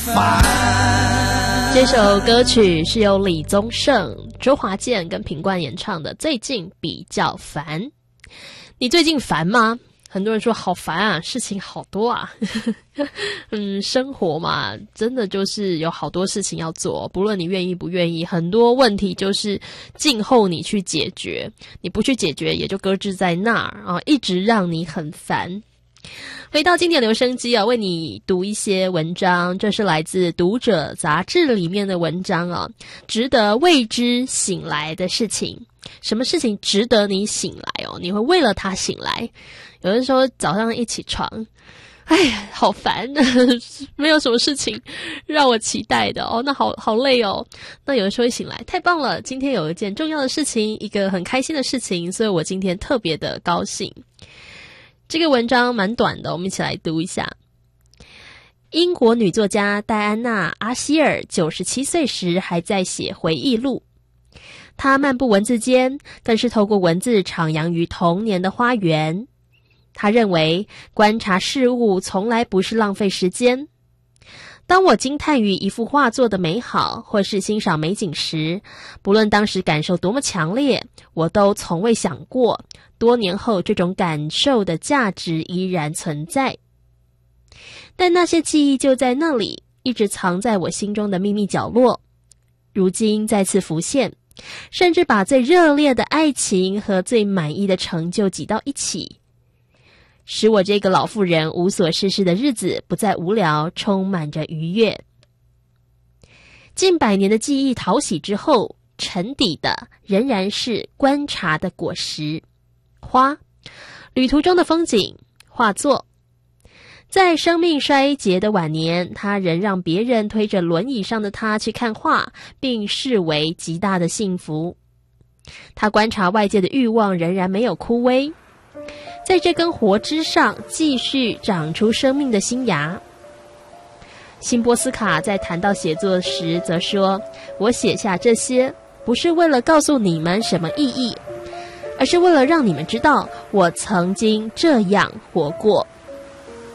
这首歌曲是由李宗盛、周华健跟品冠演唱的《最近比较烦》。你最近烦吗？很多人说好烦啊，事情好多啊。生活嘛，真的就是有好多事情要做，不论你愿意不愿意，很多问题就是静候你去解决，你不去解决也就搁置在那儿啊，一直让你很烦。回到经典留声机啊，为你读一些文章，这是来自《读者》杂志里面的文章啊，值得为之醒来的事情。什么事情值得你醒来哦？你会为了它醒来？有人说早上一起床，哎呀，好烦，没有什么事情让我期待的哦，那好累哦。那有人说会醒来，太棒了，今天有一件重要的事情，一个很开心的事情，所以我今天特别的高兴。这个文章蛮短的，我们一起来读一下。英国女作家戴安娜·阿希尔97岁时还在写回忆录。她漫步文字间，更是透过文字徜徉于童年的花园。她认为观察事物从来不是浪费时间。当我惊叹于一幅画作的美好，或是欣赏美景时，不论当时感受多么强烈，我都从未想过，多年后这种感受的价值依然存在。但那些记忆就在那里，一直藏在我心中的秘密角落，如今再次浮现，甚至把最热烈的爱情和最满意的成就挤到一起，使我这个老妇人无所事事的日子不再无聊，充满着愉悦。近100年的记忆淘洗之后，沉底的仍然是观察的果实，花，旅途中的风景，画作。在生命衰竭的晚年，他仍让别人推着轮椅上的他去看画，并视为极大的幸福。他观察外界的欲望仍然没有枯萎，在这根活枝上继续长出生命的新芽。辛波斯卡在谈到写作时则说，我写下这些不是为了告诉你们什么意义，而是为了让你们知道我曾经这样活过。